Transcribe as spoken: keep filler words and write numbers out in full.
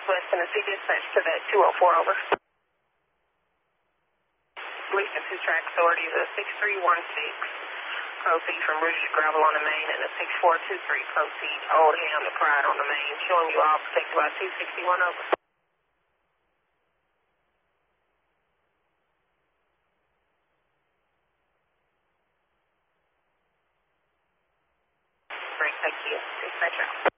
Northwest Tennessee dispatch to that two oh four, over. Police and two track authority is a six three one six. Proceed from Rooster Gravel on the main and a six four two three. Proceed Old Ham to Pride on the main. Showing you off, takes about two sixty-one, over. Great, thank you. Dispatch out.